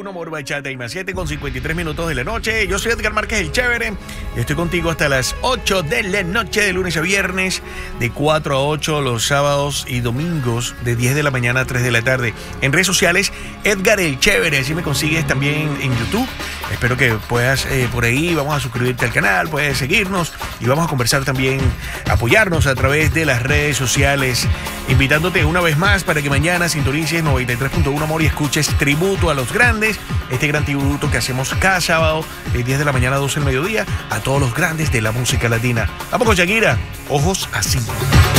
1, Amor, Bachata y más 7 con 53 minutos de la noche. Yo soy Edgar Márquez, el Chévere. Estoy contigo hasta las 8 de la noche, de lunes a viernes, de 4 a 8 los sábados y domingos, de 10 de la mañana a 3 de la tarde. En redes sociales, Edgar el Chévere, así me consigues también en YouTube. Espero que puedas por ahí, vamos a suscribirte al canal, puedes seguirnos y vamos a conversar también, apoyarnos a través de las redes sociales, invitándote una vez más para que mañana sintonices 93.1 Amor y escuches Tributo a los Grandes, este gran tributo que hacemos cada sábado de 10 de la mañana a 12 del mediodía a todos los grandes de la música latina. Vamos con Shakira, Ojos Así.